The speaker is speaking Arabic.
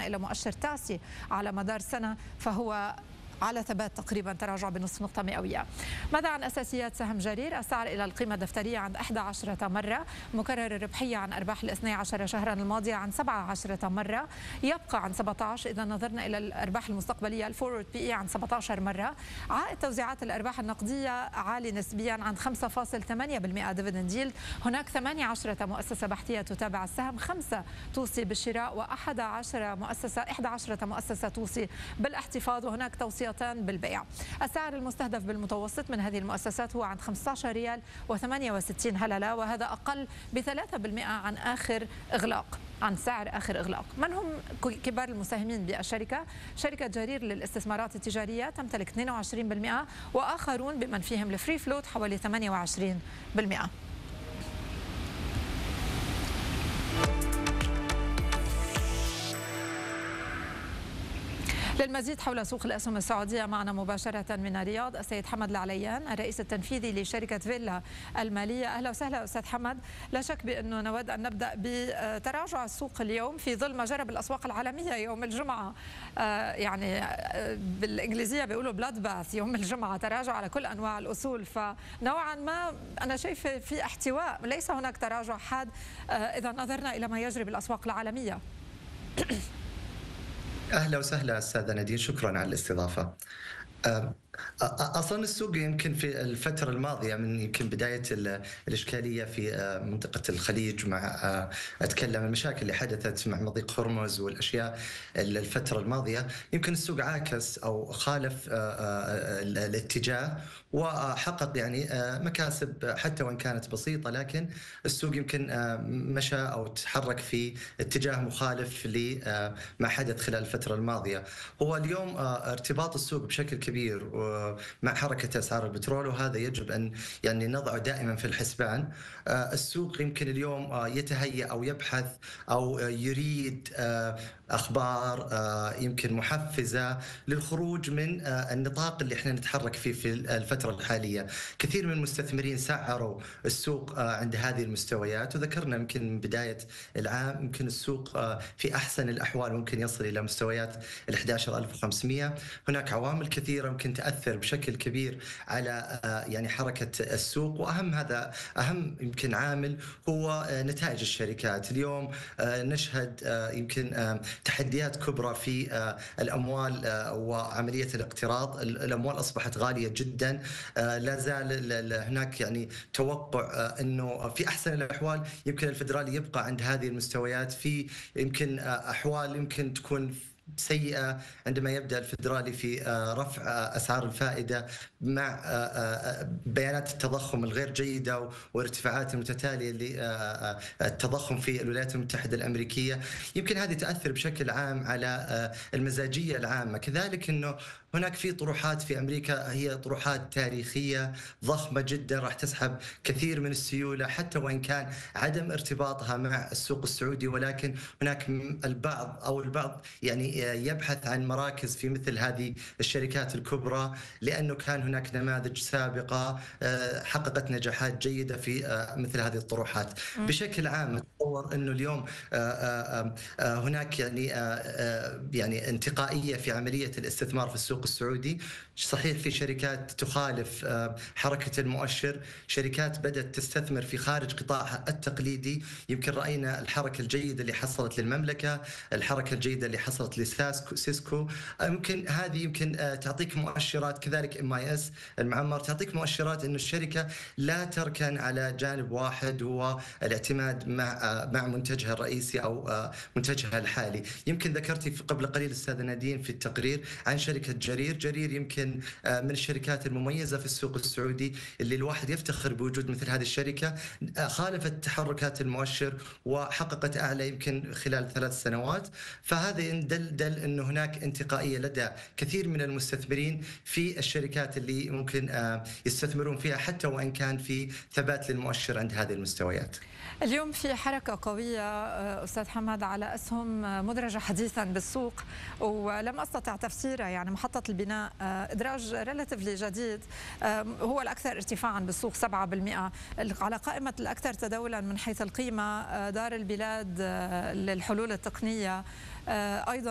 نظرنا إلى مؤشر تاسي على مدار سنة فهو على ثبات تقريبا، تراجع بنصف نقطة مئوية. ماذا عن أساسيات سهم جرير؟ السعر إلى القيمة الدفترية عند 11 مرة، مكرر الربحية عن أرباح ال 12 شهرا الماضية عن 17 مرة، يبقى عن 17 إذا نظرنا إلى الأرباح المستقبلية. الفورورد بي إي عن 17 مرة. عائد توزيعات الأرباح النقدية عالي نسبيا عن 5.8% ديفيدند ييلد. هناك 18 مؤسسة بحثية تتابع السهم، 5 توصي بالشراء و11 مؤسسة توصي بالاحتفاظ، وهناك توصية بالبيع. السعر المستهدف بالمتوسط من هذه المؤسسات هو عند 15 ريال و68 هللة، وهذا أقل ب3% عن آخر إغلاق، عن سعر آخر إغلاق. من هم كبار المساهمين بالشركة؟ شركة جرير للاستثمارات التجارية تمتلك 22%، وآخرون بمن فيهم الفري فلوت حوالي 28%. للمزيد حول سوق الأسهم السعودية معنا مباشرة من الرياض السيد حمد العليان، الرئيس التنفيذي لشركة فيلا المالية. أهلا وسهلا أستاذ حمد. لا شك بأنه نود أن نبدأ بتراجع السوق اليوم في ظل ما جرى بالأسواق العالمية يوم الجمعة. يعني بالإنجليزية بيقولوا بلاد باث، يوم الجمعة تراجع على كل أنواع الأصول، فنوعا ما أنا شايفة في احتواء، ليس هناك تراجع حاد إذا نظرنا إلى ما يجري بالأسواق العالمية. أهلا وسهلا أستاذة نادين، شكرا على الاستضافة. أصلا السوق يمكن في الفترة الماضية من يمكن بداية الإشكالية في منطقة الخليج، مع أتكلم المشاكل اللي حدثت مع مضيق هرمز والأشياء الفترة الماضية، يمكن السوق عاكس أو خالف الاتجاه وحقق يعني مكاسب حتى وإن كانت بسيطة، لكن السوق يمكن مشى أو تحرك في اتجاه مخالف لما حدث خلال الفترة الماضية. هو اليوم ارتباط السوق بشكل كبير مع حركة أسعار البترول، وهذا يجب أن يعني نضعه دائما في الحسبان. السوق يمكن اليوم يتهيأ أو يبحث أو يريد أخبار يمكن محفزة للخروج من النطاق اللي احنا نتحرك فيه في الفترة الحالية. كثير من المستثمرين سعروا السوق عند هذه المستويات، وذكرنا يمكن من بداية العام يمكن السوق في أحسن الأحوال ممكن يصل إلى مستويات 11500. هناك عوامل كثيرة ممكن تأثر بشكل كبير على يعني حركة السوق، أهم يمكن عامل هو نتائج الشركات. اليوم نشهد يمكن تحديات كبرى في الأموال وعملية الاقتراض. الأموال أصبحت غالية جدا، لا زال هناك يعني توقع أنه في أحسن الأحوال يمكن الفدرالي يبقى عند هذه المستويات، في يمكن أحوال يمكن تكون سيئة عندما يبدأ الفدرالي في رفع أسعار الفائدة مع بيانات التضخم الغير جيدة وارتفاعات المتتالية للتضخم في الولايات المتحدة الأمريكية. يمكن هذه تأثر بشكل عام على المزاجية العامة. كذلك أنه هناك في طروحات في أمريكا هي طروحات تاريخية ضخمة جدا، راح تسحب كثير من السيولة حتى وإن كان عدم ارتباطها مع السوق السعودي، ولكن هناك البعض يعني يبحث عن مراكز في مثل هذه الشركات الكبرى، لأنه كان هناك نماذج سابقة حققت نجاحات جيدة في مثل هذه الطروحات. بشكل عام أتصور أنه اليوم هناك يعني انتقائية في عملية الاستثمار في السوق السعودي. صحيح في شركات تخالف حركة المؤشر، شركات بدأت تستثمر في خارج قطاعها التقليدي. يمكن رأينا الحركة الجيدة اللي حصلت للمملكة، الحركة الجيدة اللي حصلت لسيسكو. يمكن هذه يمكن تعطيك مؤشرات، كذلك MIS المعمر تعطيك مؤشرات أن الشركة لا تركن على جانب واحد هو الاعتماد مع منتجها الرئيسي أو منتجها الحالي. يمكن ذكرتي قبل قليل أستاذة نادين في التقرير عن شركة جرير يمكن من الشركات المميزة في السوق السعودي اللي الواحد يفتخر بوجود مثل هذه الشركة. خالفت تحركات المؤشر وحققت أعلى يمكن خلال 3 سنوات، فهذا يدل أنه هناك انتقائية لدى كثير من المستثمرين في الشركات اللي ممكن يستثمرون فيها حتى وإن كان في ثبات للمؤشر عند هذه المستويات. اليوم في حركة قوية أستاذ حمد على أسهم مدرجة حديثا بالسوق، ولم أستطع تفسيرها. يعني محطة البناء إدراج ريلاتيفلي جديد هو الأكثر ارتفاعا بالسوق 7%. على قائمة الأكثر تداولا من حيث القيمة دار البلاد للحلول التقنية أيضا